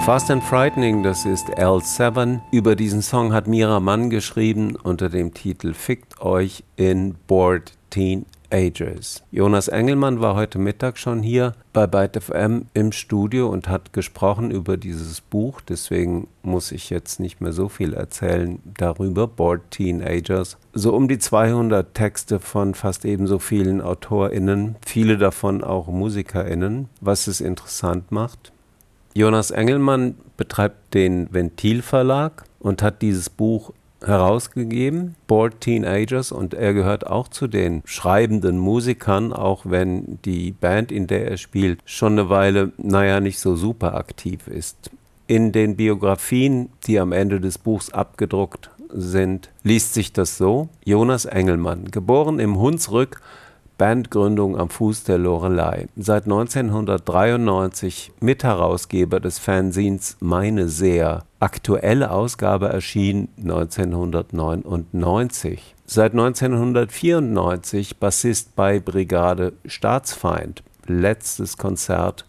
Fast and Frightening, das ist L7. Über diesen Song hat Mira Mann geschrieben unter dem Titel Fickt euch in Bored Teenagers. Jonas Engelmann war heute Mittag schon hier bei Byte FM im Studio und hat gesprochen über dieses Buch. Deswegen muss ich jetzt nicht mehr so viel erzählen darüber. Bored Teenagers. So um die 200 Texte von fast ebenso vielen AutorInnen, viele davon auch MusikerInnen, was es interessant macht. Jonas Engelmann betreibt den Ventil Verlag und hat dieses Buch herausgegeben, Bored Teenagers, und er gehört auch zu den schreibenden Musikern, auch wenn die Band, in der er spielt, schon eine Weile, nicht so super aktiv ist. In den Biografien, die am Ende des Buchs abgedruckt sind, liest sich das so: Jonas Engelmann, geboren im Hunsrück, Bandgründung am Fuß der Loreley. Seit 1993 Mitherausgeber des Fanzines Meine Seher. Aktuelle Ausgabe erschien 1999. Seit 1994 Bassist bei Brigade Staatsfeind. Letztes Konzert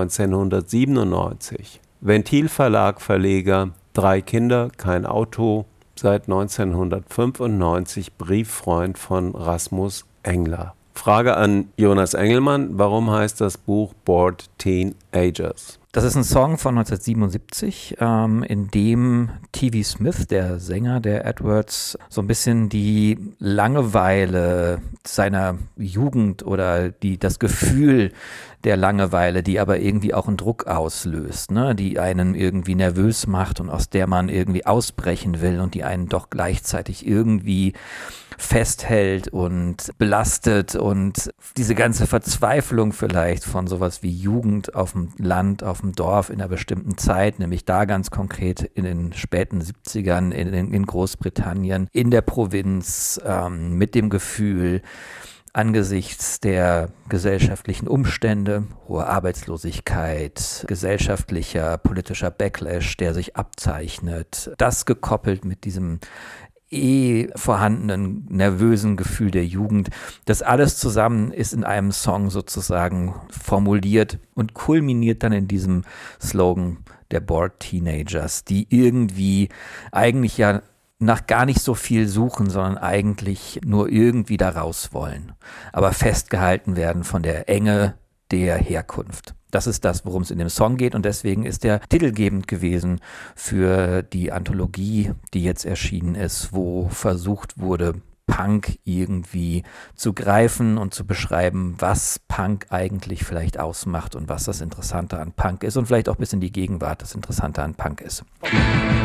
1997. Ventil Verlag Verleger, 3 Kinder, kein Auto. Seit 1995 Brieffreund von Rasmus Engler. Frage an Jonas Engelmann: Warum heißt das Buch Bored Teenagers? Das ist ein Song von 1977, in dem T.V. Smith, der Sänger der Edwards, so ein bisschen die Langeweile seiner Jugend oder das Gefühl der Langeweile, die aber irgendwie auch einen Druck auslöst, ne? Die einen irgendwie nervös macht und aus der man irgendwie ausbrechen will und die einen doch gleichzeitig irgendwie festhält und belastet, und diese ganze Verzweiflung vielleicht von sowas wie Jugend auf dem Land, auf dem Dorf in einer bestimmten Zeit, nämlich da ganz konkret in den späten 70ern in Großbritannien, in der Provinz, mit dem Gefühl, angesichts der gesellschaftlichen Umstände, hohe Arbeitslosigkeit, gesellschaftlicher, politischer Backlash, der sich abzeichnet, das gekoppelt mit diesem vorhandenen nervösen Gefühl der Jugend. Das alles zusammen ist in einem Song sozusagen formuliert und kulminiert dann in diesem Slogan der Bored Teenagers, die irgendwie eigentlich ja nach gar nicht so viel suchen, sondern eigentlich nur irgendwie da raus wollen, aber festgehalten werden von der Enge der Herkunft. Das ist das, worum es in dem Song geht, und deswegen ist der titelgebend gewesen für die Anthologie, die jetzt erschienen ist, wo versucht wurde, Punk irgendwie zu greifen und zu beschreiben, was Punk eigentlich vielleicht ausmacht und was das Interessante an Punk ist und vielleicht auch bis in die Gegenwart das Interessante an Punk ist.